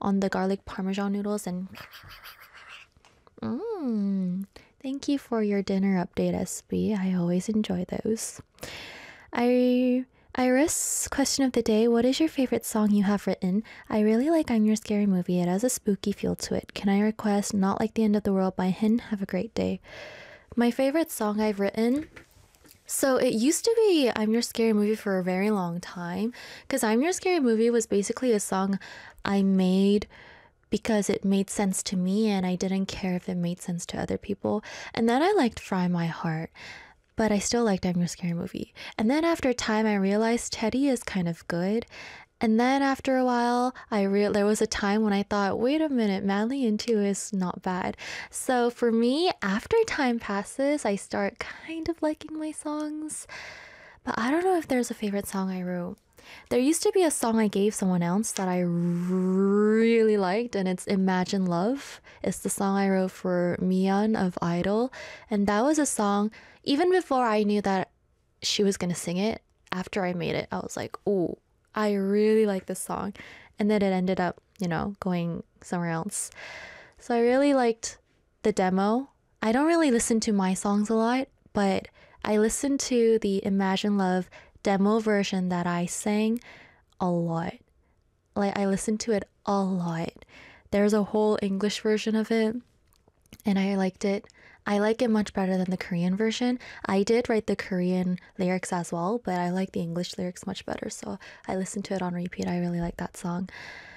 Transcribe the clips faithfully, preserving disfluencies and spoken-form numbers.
on the garlic parmesan noodles and mm, thank you for your dinner update, S B. I always enjoy those. I Iris, question of the day, what is your favorite song you have written? I really like I'm Your Scary Movie. It has a spooky feel to it. Can I request Not Like the End of the World by Hin? Have a great day. My favorite song I've written, so it used to be I'm Your Scary Movie for a very long time, because I'm Your Scary Movie was basically a song I made because it made sense to me and I didn't care if it made sense to other people. And then I liked Fry My Heart, but I still liked I'm Your Scary Movie. And then after time, I realized Teddy is kind of good. And then after a while, I real there was a time when I thought, wait a minute, Madly Into is not bad. So for me, after time passes, I start kind of liking my songs. But I don't know if there's a favorite song I wrote. There used to be a song I gave someone else that I really liked, and it's Imagine Love. It's the song I wrote for Miyeon of Idol. And that was a song, even before I knew that she was gonna sing it, after I made it, I was like, oh, I really like this song. And then it ended up, you know, going somewhere else. So I really liked the demo. I don't really listen to my songs a lot, but I listened to the Imagine Love demo version that I sang a lot. Like, I listened to it a lot. There's a whole English version of it, and I liked it. I like it much better than the Korean version. I did write the Korean lyrics as well, but I like the English lyrics much better, so I listened to it on repeat. I really like that song.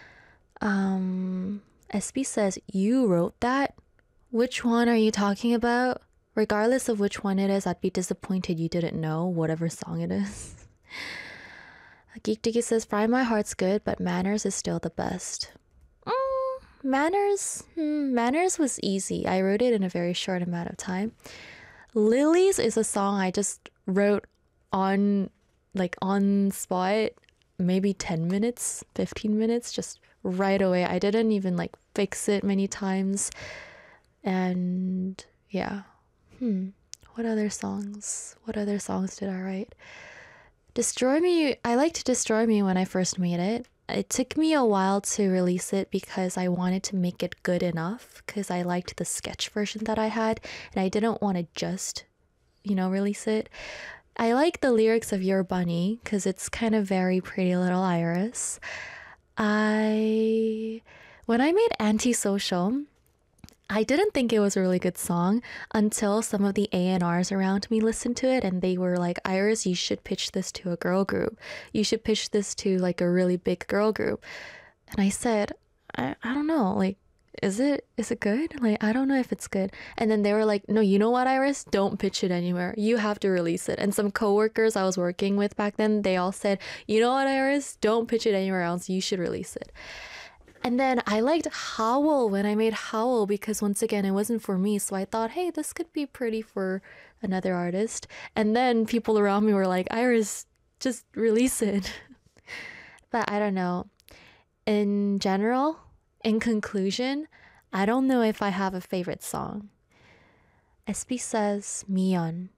Um, S B says, you wrote that? Which one are you talking about? Regardless of which one it is, I'd be disappointed you didn't know whatever song it is. Geek Diggy says, Fry My Heart's good, but Manners is still the best. Mm, Manners, hmm, Manners was easy. I wrote it in a very short amount of time. Lilies is a song I just wrote on, like, on spot, maybe ten minutes, fifteen minutes, just right away. I didn't even, like, fix it many times. And yeah. Hmm. What other songs? What other songs did I write? Destroy Me. I liked Destroy Me when I first made it. It took me a while to release it because I wanted to make it good enough because I liked the sketch version that I had and I didn't want to just, you know, release it. I like the lyrics of Your Bunny because it's kind of very Pretty Little Iris. I when I made Antisocial, I didn't think it was a really good song until some of the A and Rs around me listened to it and they were like, Iris, you should pitch this to a girl group. You should pitch this to like a really big girl group. And I said, I, I don't know, like, is it is it good? Like, I don't know if it's good. And then they were like, no, you know what, Iris? Don't pitch it anywhere. You have to release it. And some coworkers I was working with back then, they all said, you know what, Iris? Don't pitch it anywhere else. You should release it. And then I liked Howl when I made Howl because once again, it wasn't for me. So I thought, hey, this could be pretty for another artist. And then people around me were like, Iris, just release it. But I don't know. In general, in conclusion, I don't know if I have a favorite song. S B says, Miyeon.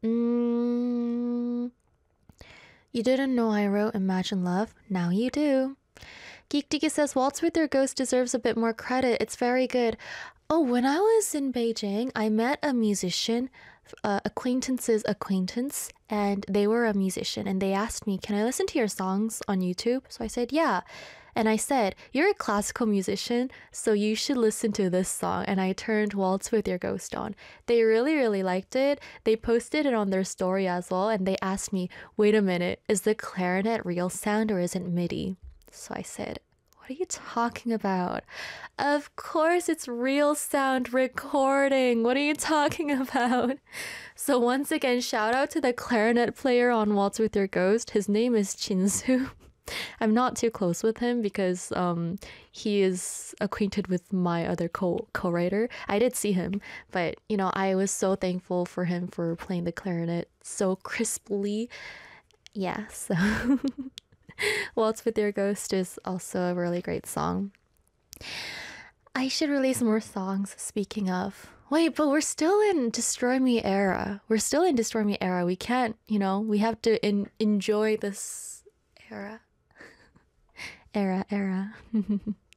Mm, you didn't know I wrote Imagine Love? Now you do. Geek Diggy says, Waltz with Your Ghost deserves a bit more credit. It's very good. Oh, when I was in Beijing, I met a musician, uh, acquaintance's acquaintance, and they were a musician, and they asked me, can I listen to your songs on YouTube? So I said, yeah. And I said, you're a classical musician, so you should listen to this song. And I turned Waltz with Your Ghost on. They really, really liked it. They posted it on their story as well, and they asked me, wait a minute, is the clarinet real sound or is it MIDI? So I said, what are you talking about? Of course it's real sound recording. What are you talking about? So once again, shout out to the clarinet player on Waltz with Your Ghost. His name is Chinsu. I'm not too close with him because um, he is acquainted with my other co- co-writer. I did see him, but you know, I was so thankful for him for playing the clarinet so crisply. Yeah, so... Waltz with Your Ghost is also a really great song. I should release more songs, speaking of. Wait, but we're still in Destroy Me era. We're still in Destroy Me era. We can't, you know, we have to in- enjoy this era. era, era.